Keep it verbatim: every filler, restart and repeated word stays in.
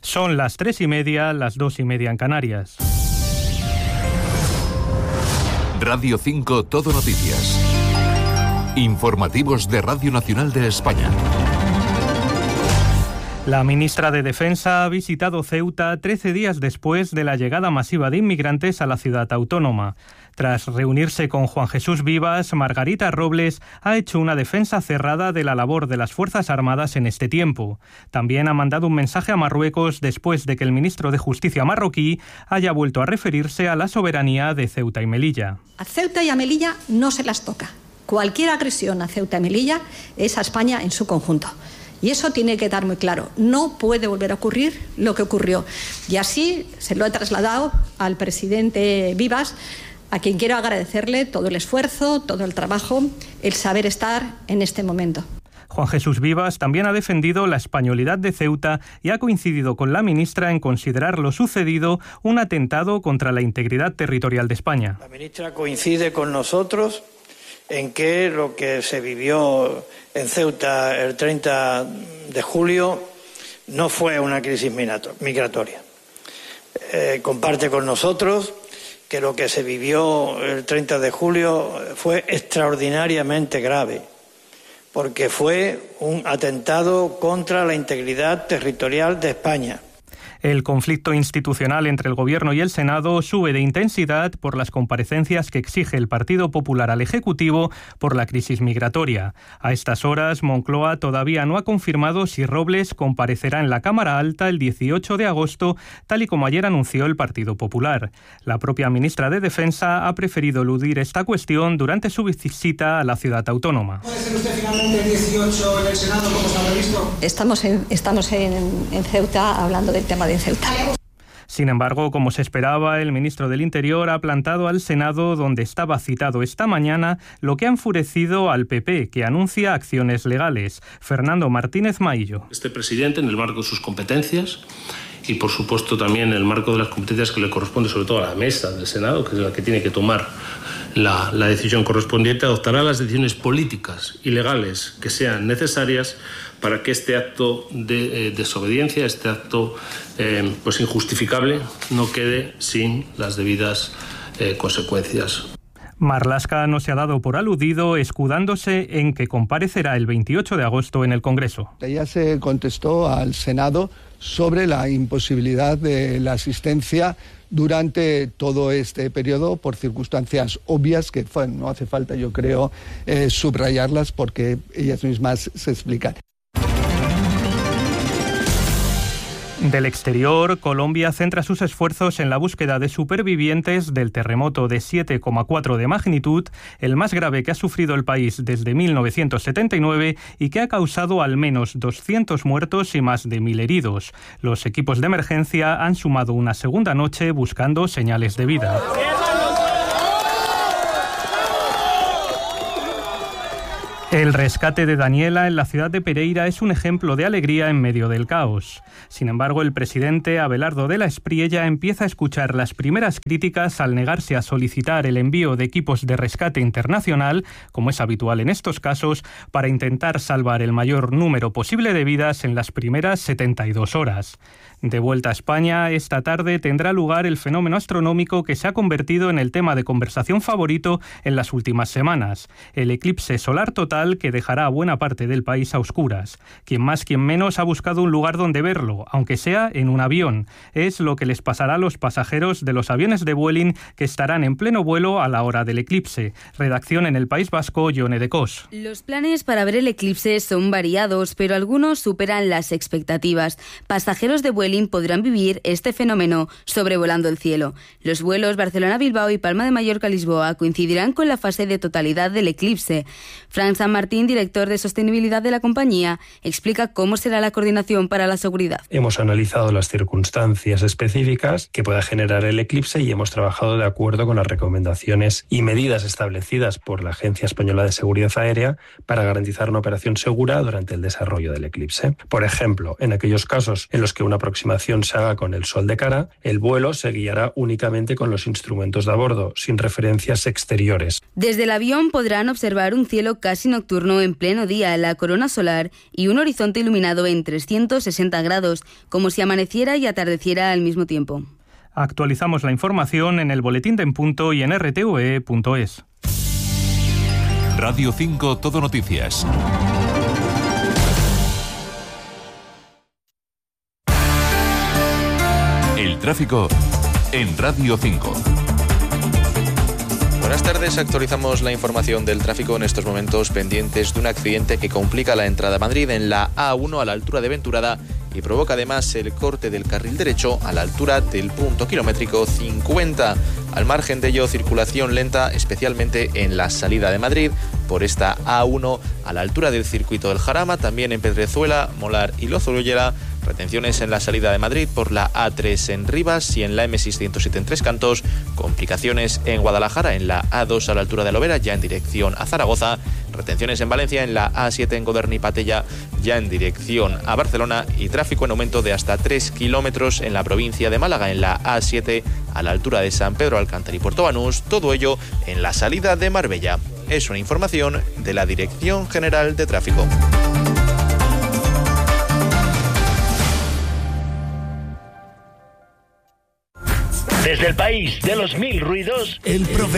Son las tres y media, las dos y media en Canarias. Radio cinco Todo Noticias. Informativos de Radio Nacional de España. La ministra de Defensa ha visitado Ceuta trece días después de la llegada masiva de inmigrantes a la ciudad autónoma. Tras reunirse con Juan Jesús Vivas, Margarita Robles ha hecho una defensa cerrada de la labor de las Fuerzas Armadas en este tiempo. También ha mandado un mensaje a Marruecos después de que el ministro de Justicia marroquí haya vuelto a referirse a la soberanía de Ceuta y Melilla. A Ceuta y a Melilla no se las toca. Cualquier agresión a Ceuta y Melilla es a España en su conjunto. Y eso tiene que quedar muy claro. No puede volver a ocurrir lo que ocurrió. Y así se lo he trasladado al presidente Vivas, a quien quiero agradecerle todo el esfuerzo, todo el trabajo, el saber estar en este momento. Juan Jesús Vivas también ha defendido la españolidad de Ceuta y ha coincidido con la ministra en considerar lo sucedido un atentado contra la integridad territorial de España. La ministra coincide con nosotros en que lo que se vivió en Ceuta el treinta de julio no fue una crisis migratoria. Eh, comparte con nosotros que lo que se vivió el treinta de julio fue extraordinariamente grave, porque fue un atentado contra la integridad territorial de España. El conflicto institucional entre el Gobierno y el Senado sube de intensidad por las comparecencias que exige el Partido Popular al Ejecutivo por la crisis migratoria. A estas horas, Moncloa todavía no ha confirmado si Robles comparecerá en la Cámara Alta el dieciocho de agosto, tal y como ayer anunció el Partido Popular. La propia ministra de Defensa ha preferido eludir esta cuestión durante su visita a la ciudad autónoma. ¿Puede ser usted finalmente el dieciocho en el Senado, como está previsto? Estamos en, estamos en, en Ceuta hablando del tema de Ceuta. Sin embargo, como se esperaba, el ministro del Interior ha plantado al Senado, donde estaba citado esta mañana, lo que ha enfurecido al P P, que anuncia acciones legales. Fernando Martínez Maillo. Este presidente, en el marco de sus competencias y, por supuesto, también en el marco de las competencias que le corresponde, sobre todo a la mesa del Senado, que es la que tiene que tomar la, la decisión correspondiente, adoptará las decisiones políticas y legales que sean necesarias para que este acto de eh, desobediencia, este acto eh, pues injustificable, no quede sin las debidas eh, consecuencias. Marlaska no se ha dado por aludido, escudándose en que comparecerá el veintiocho de agosto en el Congreso. Ya se contestó al Senado sobre la imposibilidad de la asistencia durante todo este periodo por circunstancias obvias que bueno, no hace falta, yo creo, eh, subrayarlas porque ellas mismas se explican. Del exterior, Colombia centra sus esfuerzos en la búsqueda de supervivientes del terremoto de siete coma cuatro de magnitud, el más grave que ha sufrido el país desde mil novecientos setenta y nueve y que ha causado al menos doscientos muertos y más de mil heridos. Los equipos de emergencia han sumado una segunda noche buscando señales de vida. El rescate de Daniela en la ciudad de Pereira es un ejemplo de alegría en medio del caos. Sin embargo, el presidente Abelardo de la Espriella empieza a escuchar las primeras críticas al negarse a solicitar el envío de equipos de rescate internacional, como es habitual en estos casos, para intentar salvar el mayor número posible de vidas en las primeras setenta y dos horas. De vuelta a España, esta tarde tendrá lugar el fenómeno astronómico que se ha convertido en el tema de conversación favorito en las últimas semanas, el eclipse solar total que dejará a buena parte del país a oscuras. Quien más, quien menos ha buscado un lugar donde verlo, aunque sea en un avión. Es lo que les pasará a los pasajeros de los aviones de Vueling que estarán en pleno vuelo a la hora del eclipse. Redacción en el País Vasco, Yone de Cos. Los planes para ver el eclipse son variados, pero algunos superan las expectativas. Pasajeros de Vueling podrán vivir este fenómeno sobrevolando el cielo. Los vuelos Barcelona-Bilbao y Palma de Mallorca-Lisboa coincidirán con la fase de totalidad del eclipse. Fran San Martín, director de sostenibilidad de la compañía, explica cómo será la coordinación para la seguridad. Hemos analizado las circunstancias específicas que pueda generar el eclipse y hemos trabajado de acuerdo con las recomendaciones y medidas establecidas por la Agencia Española de Seguridad Aérea para garantizar una operación segura durante el desarrollo del eclipse. Por ejemplo, en aquellos casos en los que una aproximación se haga con el sol de cara, el vuelo se guiará únicamente con los instrumentos de a bordo, sin referencias exteriores. Desde el avión podrán observar un cielo casi nocturno en pleno día, la corona solar y un horizonte iluminado en trescientos sesenta grados, como si amaneciera y atardeciera al mismo tiempo. Actualizamos la información en el Boletín de En Punto y en r t v e punto es. Radio cinco Todo Noticias. El tráfico en Radio cinco. Buenas tardes, actualizamos la información del tráfico en estos momentos pendientes de un accidente que complica la entrada a Madrid en la A uno a la altura de Venturada y provoca además el corte del carril derecho a la altura del punto kilométrico cincuenta. Al margen de ello, circulación lenta, especialmente en la salida de Madrid por esta A uno a la altura del circuito del Jarama, también en Pedrezuela, Molar y Lozoruyela. Retenciones en la salida de Madrid por la A tres en Rivas y en la M seiscientos siete en Tres Cantos. Complicaciones en Guadalajara en la A dos a la altura de Lovera, ya en dirección a Zaragoza. Retenciones en Valencia en la A siete en Godern y Patella, ya en dirección a Barcelona. Y tráfico en aumento de hasta tres kilómetros en la provincia de Málaga, en la A siete a la altura de San Pedro Alcántara y Puerto Banús. Todo ello en la salida de Marbella. Es una información de la Dirección General de Tráfico. Desde el país de los mil ruidos, el profesor